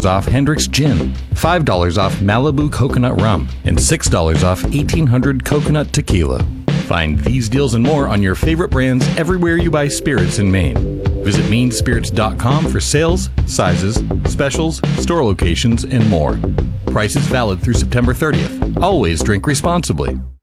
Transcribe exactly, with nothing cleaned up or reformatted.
off Hendrick's Gin, five dollars off Malibu Coconut Rum, and six dollars off eighteen hundred Coconut Tequila. Find these deals and more on your favorite brands everywhere you buy spirits in Maine. Visit Maine Spirits dot com for sales, sizes, specials, store locations, and more. Prices valid through September thirtieth. Always drink responsibly.